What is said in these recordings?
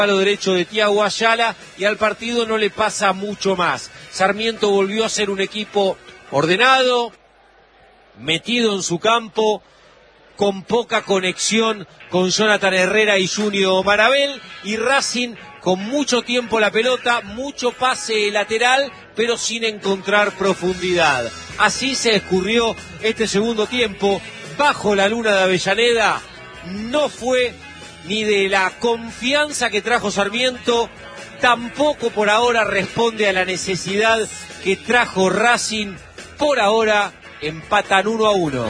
Palo derecho de Thiago Ayala y al partido no le pasa mucho más. Sarmiento volvió a ser un equipo ordenado, metido en su campo, con poca conexión con Jonathan Herrera y Junior Marabel, y Racing con mucho tiempo la pelota, mucho pase lateral, pero sin encontrar profundidad. Así se escurrió este segundo tiempo, bajo la luna de Avellaneda. No fue ni de la confianza que trajo Sarmiento, tampoco por ahora responde a la necesidad que trajo Racing. Por ahora empatan 1-1.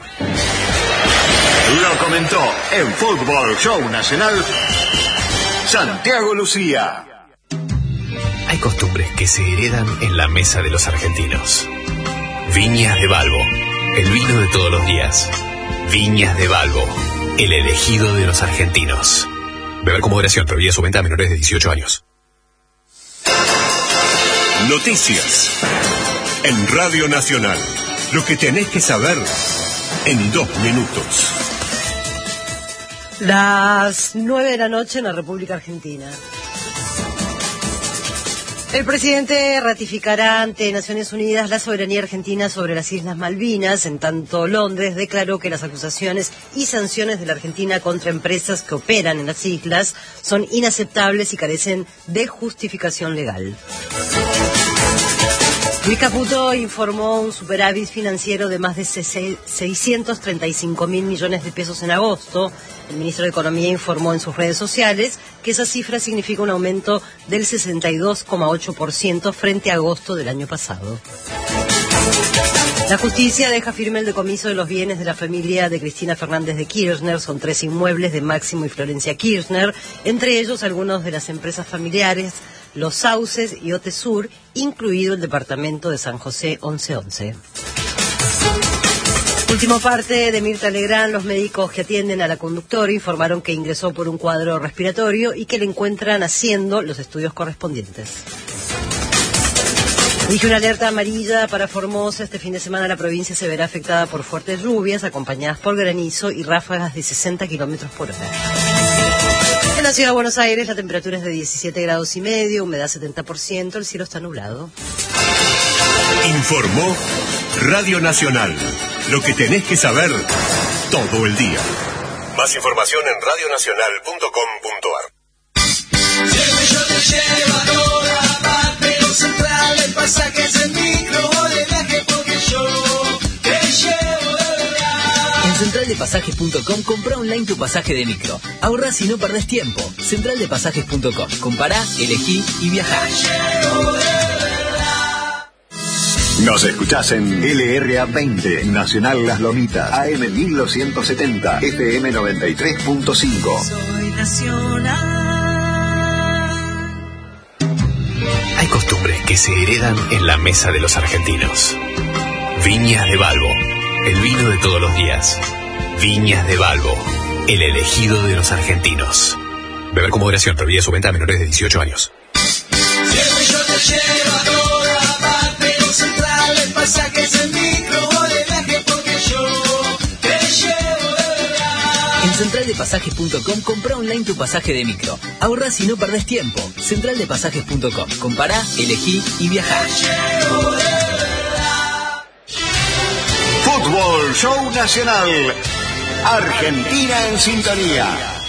Lo comentó en Fútbol Show Nacional Santiago Lucía. Hay costumbres que se heredan en la mesa de los argentinos. Viñas de Balbo, el vino de todos los días. Viñas de Balbo, el elegido de los argentinos. Beber con moderación, prohibida su venta a menores de 18 años. Noticias en Radio Nacional. Lo que tenés que saber en 2 minutos. Las 9 de la noche en la República Argentina. El presidente ratificará ante Naciones Unidas la soberanía argentina sobre las Islas Malvinas. En tanto, Londres declaró que las acusaciones y sanciones de la Argentina contra empresas que operan en las islas son inaceptables y carecen de justificación legal. Luis Caputo informó un superávit financiero de más de 635.000 millones de pesos en agosto. El ministro de Economía informó en sus redes sociales que esa cifra significa un aumento del 62,8% frente a agosto del año pasado. La justicia deja firme el decomiso de los bienes de la familia de Cristina Fernández de Kirchner. Son 3 inmuebles de Máximo y Florencia Kirchner, entre ellos algunos de las empresas familiares, Los Sauces y Otesur, incluido el departamento de San José 1111. Último parte de Mirta Legrand. Los médicos que atienden a la conductora informaron que ingresó por un cuadro respiratorio y que le encuentran haciendo los estudios correspondientes. Dije una alerta amarilla para Formosa. Este fin de semana la provincia se verá afectada por fuertes lluvias acompañadas por granizo y ráfagas de 60 kilómetros por hora. En la ciudad de Buenos Aires la temperatura es de 17 grados y medio, humedad 70%, el cielo está nublado. Informó Radio Nacional. Lo que tenés que saber todo el día. Más información en radionacional.com.ar. Central de pasajes en micro o de viaje porque yo te llevo de verdad. En centraldepasajes.com compra online tu pasaje de micro. Ahorrás y no perdés tiempo. Centraldepasajes.com. Compará, elegí y viajá. Nos escuchás en LRA 20, Nacional Las Lomitas, AM 1270, FM 93.5. Soy nacional. Hay costumbres que se heredan en la mesa de los argentinos. Viñas de Balbo, el vino de todos los días. Viñas de Balbo, el elegido de los argentinos. Beber con moderación, prohibida su venta a menores de 18 años. Siempre yo te llevo a toda parte. Central de pasajes en micro o de viaje porque yo te llevo de verdad. En centraldepasajes.com compra online tu pasaje de micro. Ahorrás y no perdés tiempo. Centraldepasajes.com. Compará, elegí y viajá. Fútbol Show Nacional. Argentina en sintonía.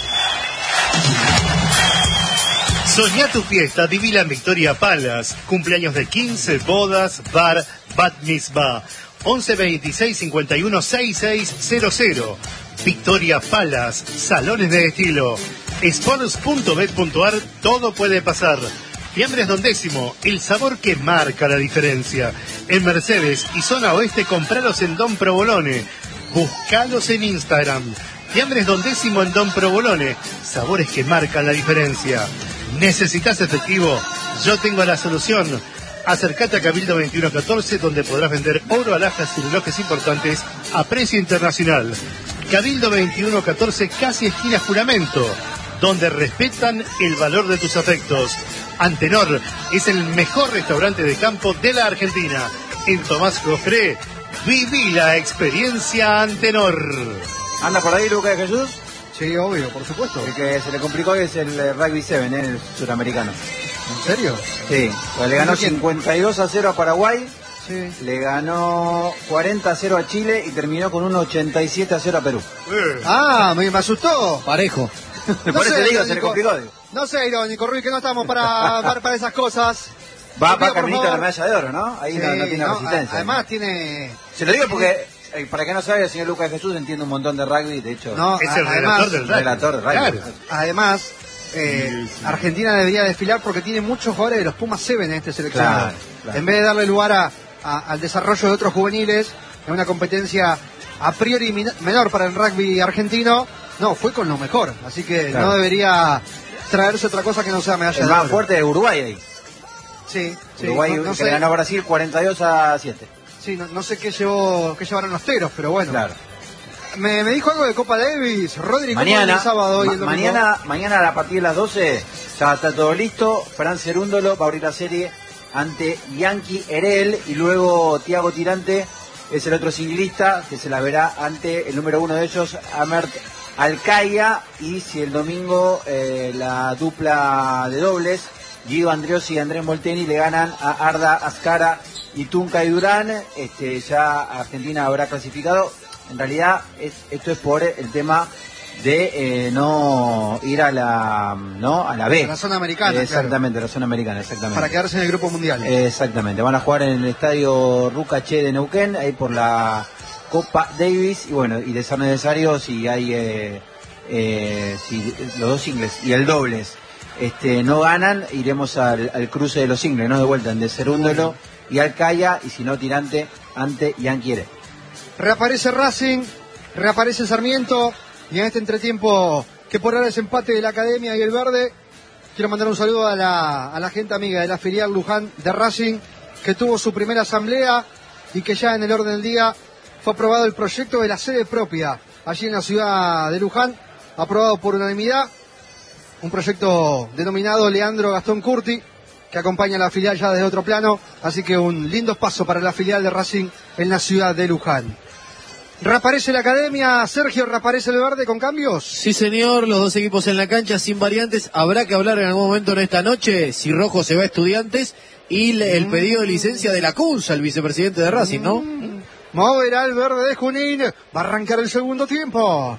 Soñá tu fiesta, vivila en Victoria Palace. Cumpleaños de 15, bodas, bar, bat mitzvah. 11 26 51 6600. Victoria Palace, salones de estilo. Sports.bet.ar, todo puede pasar. Fiambres Don Décimo, el sabor que marca la diferencia. En Mercedes y zona oeste, compralos en Don Provolone. Buscalos en Instagram. Fiambres Don Décimo en Don Provolone, sabores que marcan la diferencia. ¿Necesitas efectivo? Yo tengo la solución. Acércate a Cabildo 2114, donde podrás vender oro, alhajas y relojes importantes a precio internacional. Cabildo 2114, casi esquina Juramento, donde respetan el valor de tus afectos. Antenor es el mejor restaurante de campo de la Argentina. En Tomás Gofré, viví la experiencia Antenor. ¿Anda por ahí, Lucas de Jesús? Sí, obvio, por supuesto. El que se le complicó hoy es el Rugby 7, el suramericano. ¿En serio? Sí, pues le ganó 52-0 a Paraguay, Sí. le ganó 40-0 a Chile y terminó con un 87-0 a Perú. Ah, me asustó. Parejo. Por eso le digo, se le irónico. complicó. Digo. No sé, irónico, Rui, que no estamos para esas cosas. Va Te pido, por caminito a la favor. medalla de oro, ¿no? Ahí Sí, no tiene resistencia. Además tiene... Se lo digo porque, para que no sabe, el señor Lucas Jesús entiende un montón de rugby, de hecho, No, Es el además, relator del rugby. relator de rugby. Claro. Además, Argentina debería desfilar porque tiene muchos jugadores de los Pumas 7 en este seleccionado. Claro. En vez de darle lugar al desarrollo de otros juveniles, en una competencia a priori menor para el rugby argentino, no, fue con lo mejor. Así que Claro. no debería traerse otra cosa que no sea medalla El de más oro. fuerte es Uruguay ahí. Sí, sí. Uruguay no que sé, le ganó a Brasil 42-7. sí, no sé qué llevaron los teros, pero bueno. Claro. Me dijo algo de Copa Davis, Rodri, ¿cómo Mañana, el sábado y el domingo? mañana a partir de las 12 ya está todo listo. Fran Cerúndolo va a abrir la serie ante Yankee Herel y luego Tiago Tirante es el otro singlista que se la verá ante el número 1 de ellos, Amert Alcaya, y si el domingo la dupla de dobles, Guido Andreossi y Andrés Molteni le ganan a Arda Azcara y Tunca y Durán, ya Argentina habrá clasificado. En realidad esto es por el tema de no ir a la B. A la zona americana, Exactamente, la zona americana, exactamente. Para quedarse en el grupo mundial. Exactamente, van a jugar en el estadio Rucaché de Neuquén, ahí por la Copa Davis, y bueno, y de ser necesario si hay si los dos singles y el dobles no ganan, iremos al cruce de los singles, ¿no? De vuelta, de Cerúndolo y Alcaya, y si no, Tirante ante Yankee Herel. Reaparece Racing, reaparece Sarmiento, y en este entretiempo que por ahora es empate de la Academia y el Verde, quiero mandar un saludo a la gente amiga de la filial Luján de Racing, que tuvo su primera asamblea y que ya en el orden del día fue aprobado el proyecto de la sede propia allí en la ciudad de Luján, aprobado por unanimidad, un proyecto denominado Leandro Gastón Curti, que acompaña a la filial ya desde otro plano, así que un lindo paso para la filial de Racing en la ciudad de Luján. ¿Reaparece la Academia, Sergio? ¿Reaparece el Verde con cambios? Sí, señor, los dos equipos en la cancha sin variantes. Habrá que hablar en algún momento en esta noche si Rojo se va a Estudiantes y el pedido de licencia de la Cunza, el vicepresidente de Racing, ¿no? Moverá el Verde de Junín, va a arrancar el segundo tiempo.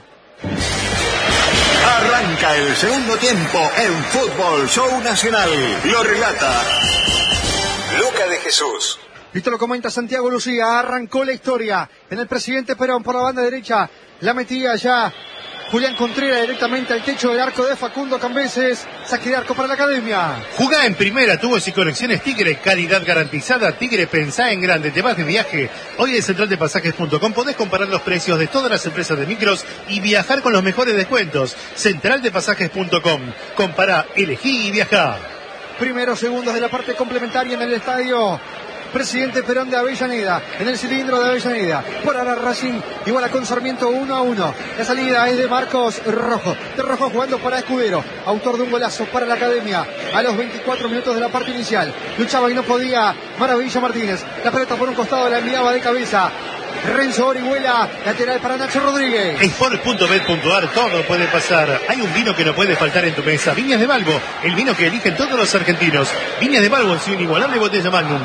Arranca el segundo tiempo en Fútbol Show Nacional. Lo relata Luca de Jesús. Esto lo comenta Santiago Lucía, arrancó la historia en el Presidente Perón por la banda derecha, la metía ya Julián Contreras directamente al techo del arco de Facundo Cambeses, saque de arco para la Academia. Jugá en primera, tubos y conexiones Tigre, calidad garantizada. Tigre, pensá en grande, te vas de viaje. Hoy en centraldepasajes.com podés comparar los precios de todas las empresas de micros y viajar con los mejores descuentos. Centraldepasajes.com, compará, elegí y viajá. Primeros segundos de la parte complementaria en el estadio Presidente Perón de Avellaneda, en el cilindro de Avellaneda. Por ahora Racing iguala con Sarmiento 1-1. La salida es de Marcos Rojo. De Rojo jugando para Escudero, autor de un golazo para la Academia. A los 24 minutos de la parte inicial. Luchaba y no podía Maravilla Martínez. La pelota por un costado la enviaba de cabeza Renzo Orihuela, lateral para Nacho Rodríguez. Sport.bet.ar, todo puede pasar. Hay un vino que no puede faltar en tu mesa. Viñas de Balbo, el vino que eligen todos los argentinos. Viñas de Balbo en su inigualable botella Magnum.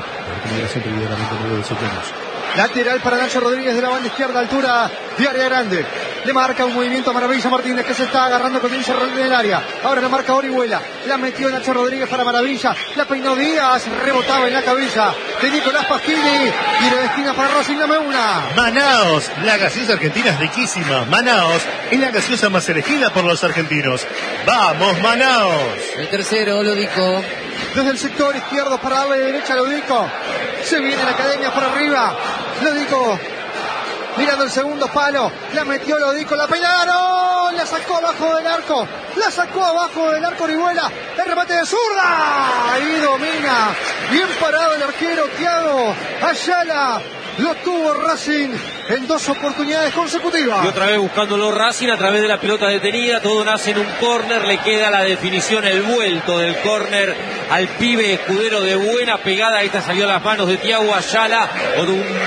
Lateral para Nacho Rodríguez de la banda izquierda, altura de área grande. Le marca un movimiento a Maravilla Martínez, que se está agarrando con el cerrón del área. Ahora la marca Orihuela. La metió Nacho Rodríguez para Maravilla. La peinó Díaz. Rebotaba en la cabeza de Nicolás Pasquini. Tiro de esquina para Racing, dame una. Manaos, la gaseosa argentina es riquísima. Manaos es la gaseosa más elegida por los argentinos. ¡Vamos, Manaos! El tercero, lo dijo. Desde el sector izquierdo para darle de derecha a Lodico. Se viene la Academia por arriba. Lodico mirando el segundo palo. La metió Lodico, la pegaron. La sacó abajo del arco. La sacó abajo del arco Orihuela. El remate de zurda. Ahí domina. Bien parado el arquero Thiago Ayala. Lo tuvo Racing en dos oportunidades consecutivas. Y otra vez buscándolo Racing a través de la pelota detenida. Todo nace en un córner. Le queda la definición, el vuelto del córner al pibe Escudero de buena pegada. Esta salió a las manos de Thiago Ayala. O de un buen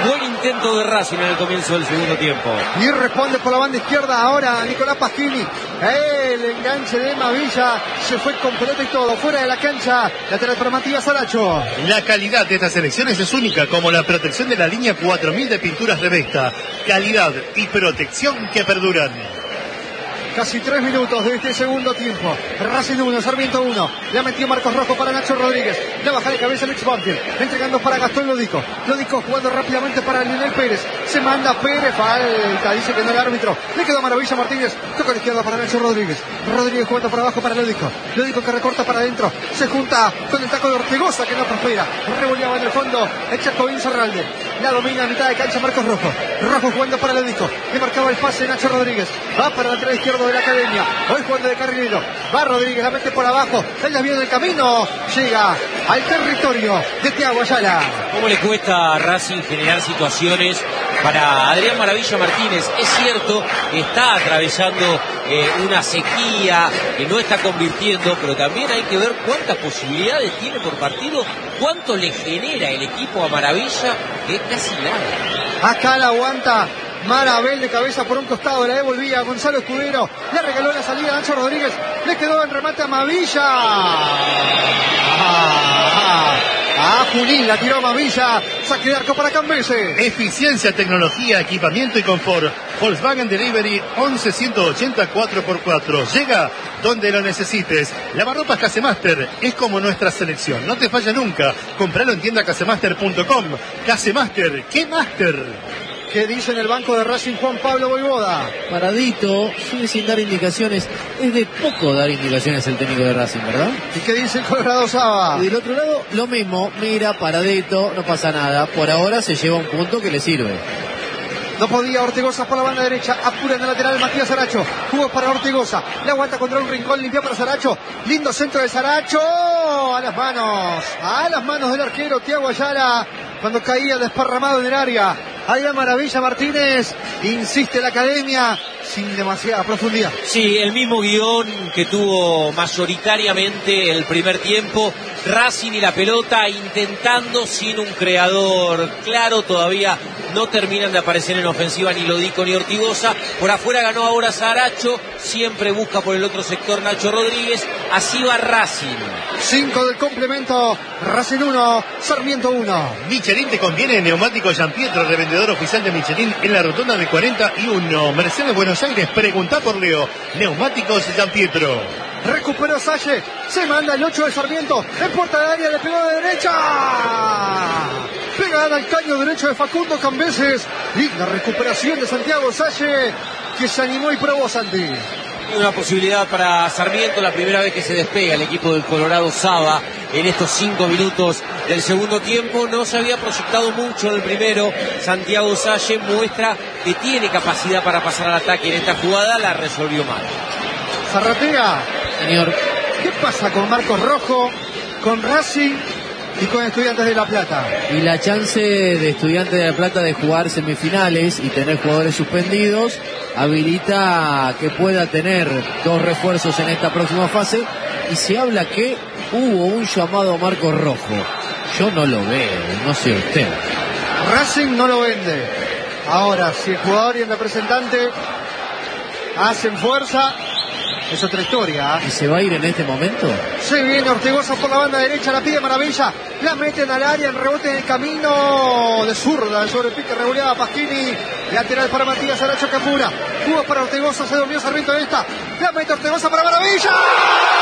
intento de Racing en el comienzo del segundo tiempo. Y responde por la banda izquierda ahora Nicolás Pasquini. El enganche de Mavilla se fue con pelota y todo, fuera de la cancha. Lateral para Matías Aracho. La calidad de estas elecciones es única, como la protección de la línea 4000 de pinturas Revesta. Calidad y protección que perduran. Casi 3 minutos de este segundo tiempo. Racing 1, Sarmiento 1. Le ha metido Marcos Rojo para Nacho Rodríguez. La baja de cabeza Alex Banfield. Entregando para Gastón Lodico. Lodico jugando rápidamente para Lionel Pérez. Se manda Pérez. Falta. Dice que no el árbitro. Le quedó Maravilla Martínez. Toca a la izquierda para Nacho Rodríguez. Rodríguez jugando para abajo para Lodico. Lodico que recorta para adentro. Se junta con el taco de Ortegoza que no prospera. Revoleaba en el fondo el Chacobín Zarralde. La domina a mitad de cancha Marcos Rojo. Rojo jugando para Lodico. Le marcaba el pase Nacho Rodríguez. Va para el lateral izquierdo de la academia. Hoy jugando de carrilero. Va Rodríguez, la mete por abajo. El desvío del camino. Llega al territorio de Thiago Ayala. ¿Cómo le cuesta a Racing generar situaciones para Adrián Maravilla Martínez? Es cierto que está atravesando una sequía, que no está convirtiendo, pero también hay que ver cuántas posibilidades tiene por partido, cuánto le genera el equipo a Maravilla, que es casi nada. Acá la aguanta Marabel de cabeza por un costado, la devolvía a Gonzalo Escudero, le regaló la salida a Nacho Rodríguez, le quedó en remate a Mavilla. Junín la tiró Mavilla, saque de arco para Cambese. Eficiencia, tecnología, equipamiento y confort. Volkswagen Delivery 11-180 4x4. Llega donde lo necesites. Lavarropas Casemaster es como nuestra selección. No te falla nunca. Compralo en tienda casemaster.com. Casemaster, ¿qué master? ¿Qué dice en el banco de Racing Juan Pablo Voivoda? Paradito sigue sin dar indicaciones. Es de poco dar indicaciones el técnico de Racing, ¿verdad? ¿Y qué dice el Colorado Saba? Y del otro lado, lo mismo. Mira, paradito, no pasa nada. Por ahora se lleva un punto que le sirve. No podía Ortegoza por la banda derecha. Apura en el lateral Matías Aracho. Jugó para Ortegoza. La aguanta contra un rincón. Limpia para Saracho. Lindo centro de Saracho. A las manos del arquero Thiago Ayala. Cuando caía desparramado en el área. Ahí la Maravilla Martínez. Insiste la academia. Sin demasiada profundidad. Sí, el mismo guión que tuvo mayoritariamente el primer tiempo. Racing y la pelota intentando sin un creador claro. Todavía no terminan de aparecer en ofensiva ni Lodico ni Ortigosa. Por afuera ganó ahora Saracho. Siempre busca por el otro sector Nacho Rodríguez. Así va Racing. 5 del complemento. Racing 1, Sarmiento 1. Michelin te conviene. Neumático Gianpietro, revendedor oficial de Michelin en la rotonda de 41. Mercedes Buenos Aires, preguntá por Leo. Neumáticos Gianpietro. Recuperó Salle, se manda el 8 de Sarmiento, en puerta de área, le pegó de derecha. Pegada al caño derecho de Facundo Cambeses. Linda recuperación de Santiago Salle, que se animó y probó Santi. Una posibilidad para Sarmiento, la primera vez que se despega el equipo del Colorado Saba en estos 5 minutos del segundo tiempo. No se había proyectado mucho en el primero. Santiago Salle muestra que tiene capacidad para pasar al ataque en esta jugada, la resolvió mal. Zarratea. Señor. ¿Qué pasa con Marcos Rojo, con Racing y con Estudiantes de La Plata? Y la chance de Estudiantes de La Plata de jugar semifinales y tener jugadores suspendidos habilita que pueda tener 2 refuerzos en esta próxima fase. Y se habla que hubo un llamado a Marcos Rojo. Yo no lo veo, no sé usted. Racing no lo vende. Ahora, si el jugador y el representante hacen fuerza, es otra historia. ¿Y se va a ir en este momento? Se viene Ortegoza por la banda derecha, la pide Maravilla, la meten al área, en rebote en el camino de zurda, sobre el pique revoleada Pasquini, lateral para Matías Aracho Capura, jugó para Ortegoza, se durmió Sarmiento en esta, la mete Ortegoza para Maravilla.